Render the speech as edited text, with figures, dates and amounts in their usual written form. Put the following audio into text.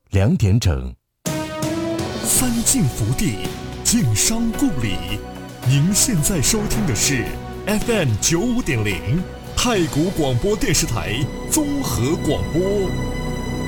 2点整。 三晋福地，晋商故里。您现在收听的是 FM 95.0太谷广播电视台综合广播。